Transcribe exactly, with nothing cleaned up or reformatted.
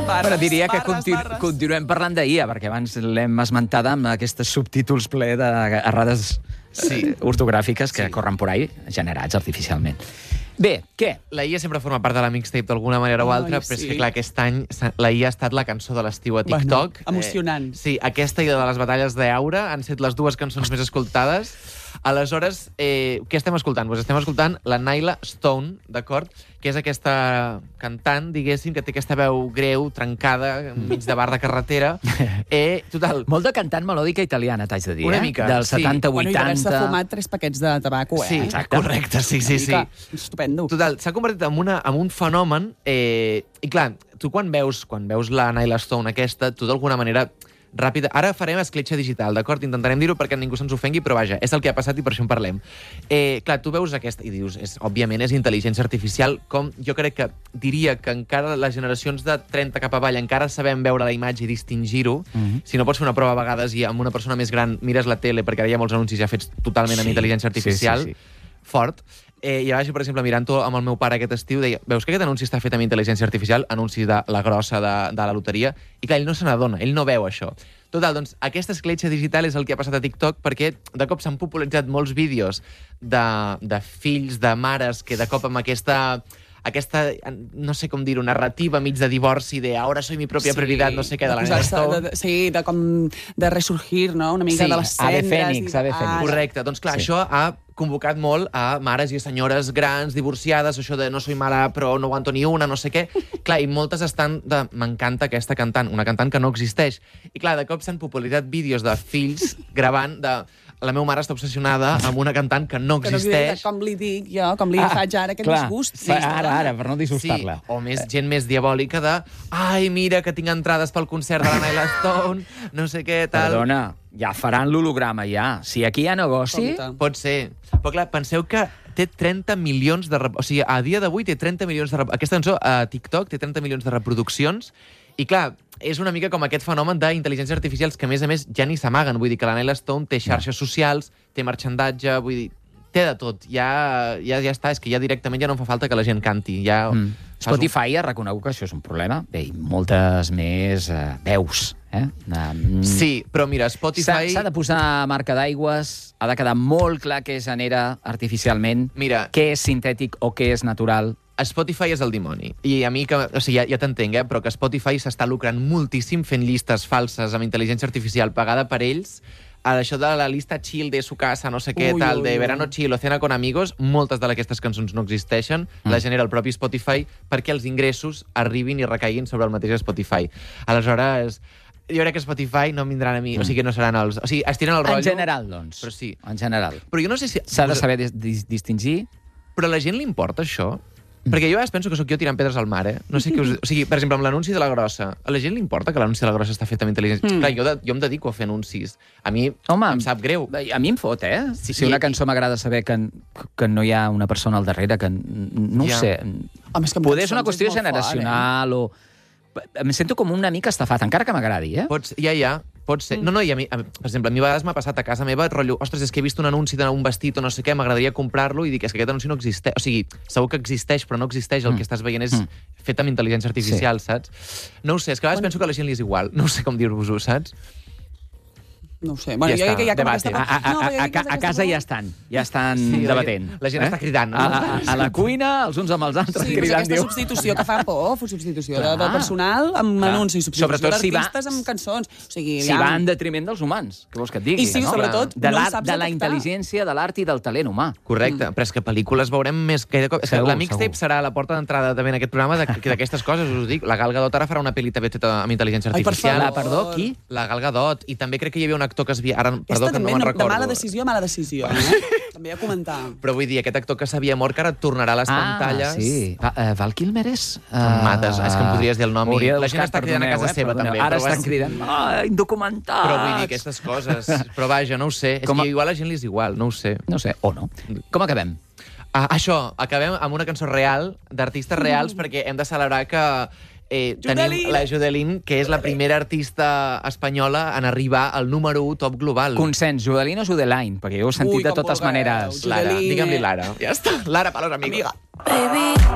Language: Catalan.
Barres, Bueno, diria que barres, continu barres. continuem parlant d'I A, perquè abans l'hem esmentada amb aquests subtítols ple d'errades Sí. eh, ortogràfiques que Sí. corren por ahí, generats artificialment. Bé, què? La I A sempre forma part de la mixtape d'alguna manera o Ai, altra, però és sí. que, clar, aquest any la I A ha estat la cançó de l'estiu a TikTok. Bueno, emocionant. Eh, sí, aquesta i la de les batalles d'Aura han set les dues cançons més escoltades. Aleshores, eh, què estem escoltant? Pues estem escoltant la Nyla Stone, d'acord? Que és aquesta cantant, diguéssim, que té aquesta veu greu, trencada, enmig de bar de carretera. Eh, total, Molt de cantant melòdica italiana, t'haig de dir, Una eh? mica, Dels sí. setanta Bueno, i d'haver-se vuitanta... fumat tres paquets de tabaco, eh? sí, Exacte. correcte, sí, sí, sí. Mica. Estupendo. Total, s'ha convertit en, una, en un fenomen eh, i clar, tu quan veus, quan veus la Nyla Stone aquesta, tu d'alguna manera ràpida... Ara farem escletxa digital, d'acord? Intentarem dir-ho perquè ningú se'ns ofengui, però vaja, és el que ha passat i per això en parlem. Eh, clar, tu veus aquesta i dius, és, òbviament és intel·ligència artificial, com jo crec que diria que encara les generacions de trenta cap avall encara sabem veure la imatge i distingir-ho. Mhm. Si no pots fer una prova a vegades i amb una persona més gran mires la tele, perquè ara hi ha molts anuncis ja fets totalment amb Sí, intel·ligència artificial, sí, sí, sí. fort. Eh, I vaig, per exemple, mirant-ho amb el meu pare aquest estiu, deia, veus que aquest anunci està fet amb intel·ligència artificial, anunci de la grossa de, de la loteria, i clar, ell no se n'adona, ell no veu això. Total, doncs, aquesta escletxa digital és el que ha passat a TikTok perquè de cop s'han popularitzat molts vídeos de, de fills, de mares, que de cop amb aquesta aquesta, no sé com dir-ho, narrativa mig de divorci, de ara soy mi pròpia Sí, prioritat, no sé què, de la Nyla posar-se- Stone. de- de- Sí, de com de resurgir, no? Una mica Sí, de les ave cendres. fènix, i de- ave fènix. Ah, Correcte, doncs clar, Sí. sí. això ha convocat molt a mares i senyores grans, divorciades, això de no soy mare però no aguanto ni una, no sé què. Clar, i moltes estan de m'encanta aquesta cantant, una cantant que no existeix. I clar, de cop s'han popularitzat vídeos de fills gravant de la meva mare està obsessionada amb una cantant que no Que no existeix. com li dic jo, com li Ah, faig ara, aquest clar. disgust. Sí, ara, ara, per no disgustar-la. Sí, o més gent més diabòlica de ai, mira, que tinc entrades pel concert de la Nyla Stone, no sé què, tal... Perdona, ja faran l'holograma, ja. Si aquí hi ha negoci... Compte. Pot ser. Però clar, penseu que té trenta milions de... Rep... O sigui, a dia d'avui té trenta milions de... Rep... Aquesta cançó a TikTok té trenta milions de reproduccions i clar, és una mica com aquest fenomen d'intel·ligències artificials que a més a més ja ni s'amaguen. Vull dir que la Nyla Stone té xarxes socials, té marxandatge, vull dir, té de tot. Ja, ja, ja està, és que ja directament ja no em fa falta que la gent canti. Ja Mm. fas un- Spotify ha reconegut que això és un problema. Bé, i moltes més uh, veus. Eh? Um, Sí, però mira, S'ha Spotify... s'ha de posar marca d'aigües, ha de quedar molt clar què es genera artificialment, Mira, què és sintètic o què és natural. Spotify és el dimoni. I a mi, que, o sigui, ja, ja t'entenc, eh? Però que Spotify s'està lucrant moltíssim fent llistes falses amb intel·ligència artificial pagada per ells. A això de la lista chill de su casa, no sé què, Ui, tal, ui, de ui. verano chill o cena con amigos, moltes d'aquestes cançons no existeixen, mm. la genera el propi Spotify perquè els ingressos arribin i recaiguin sobre el mateix Spotify. Aleshores, jo crec que Spotify no em vindran a mi, mm. o sigui, no seran els... O sigui, estiren el rotllo... En general, doncs. Però sí. En general. Però jo no sé si... S'ha de saber dis dis distingir. Però a la gent li importa això? Perquè jo a vegades penso que sóc jo tirant pedres al mar, eh? No sé què us... O sigui, per exemple, amb l'anunci de la grossa, a la gent li importa que l'anunci de la grossa està fet amb intel·ligència? Mm. Clar, jo, de, jo em dedico a fer anuncis. A mi Home, em sap greu. A mi em fot, eh? Sí, si una i- cançó m'agrada saber que, que no hi ha una persona al darrere, que n- no ho Ja. sé. Home, és que amb Poder és una cançons qüestió és molt generacional o... Em sento com una mica estafat, encara que m'agradi, eh? Pots, ja, ja, pot ser. No, no, i a mi, a, per exemple, a mi a vegades m'ha passat a casa meva, rotllo, ostres, és que he vist un anunci d'un vestit o no sé què, m'agradaria comprar-lo i dic, és que aquest anunci no existeix. O sigui, segur que existeix, però no existeix. El Mm. que estàs veient és Mm. fet amb intel·ligència artificial, sí. Saps? No ho sé, és que a vegades Bueno. penso que a la gent li és igual. No sé com dir-vos-ho, saps? No ho sé. Bueno, Ja jo crec que ja com debate. aquesta... A, a, No, a, però jo a, crec que a, a aquesta casa por- ja estan, ja estan Sí, la debatent. gent- la gent està cridant, no? A, a, a la cuina, els uns amb els altres, Sí, cridant, aquesta diu... substitució que fa por, substitució de, de Clar. personal amb Clar. anuncis, substitució Sobretot si va- d'artistes amb cançons. O sigui, Si ja- va en detriment dels humans, què vols que et digui? I sí, no? sobretot, de, no l'art- saps de la detectar. intel·ligència, de l'art i del talent humà. Correcte, mm. però és que pel·lícules veurem més que... És que Segur, la mixtape segur. serà la porta d'entrada també en aquest programa de- d'aquestes coses, us ho dic. La Gal Gadot ara farà una pel·li també feta amb intel·ligència Ai, per artificial. favor. La, perdó, qui? La Gal Gadot. I també crec que hi havia un actor que es havia... Ara, perdó, Aquesta que no també, me'n de, de recordo. mala decisió a mala decisió. Eh? També a comentar. Però vull dir, aquest actor que s'havia mort, que ara tornarà a les pantalles... Ah, sí. Va, uh, Val Kilmer és... Uh, Em mates, és que em podries dir el nom i hauria de la gent buscar, està cridant a casa perdoneu, seva, perdoneu. també, Ara però estan vas- cridant, ah, indocumentats! Però vull dir, aquestes coses... Però vaja, no ho sé. És Com a- que igual a la gent li és igual, no ho sé. No sé, o no. Com acabem? Ah, això, acabem amb una cançó real, d'artistes reals, perquè hem de celebrar que eh, tenim Judelín! la Judelín, que és la primera artista espanyola en arribar al número u top global. Consens, Judelín o Judelain? Perquè jo ho he sentit Ui, de com totes vulgueu. maneres. Lara, Judelín, digue'm-li eh? Lara. Ja està, Lara para los amigos. Amiga. Baby,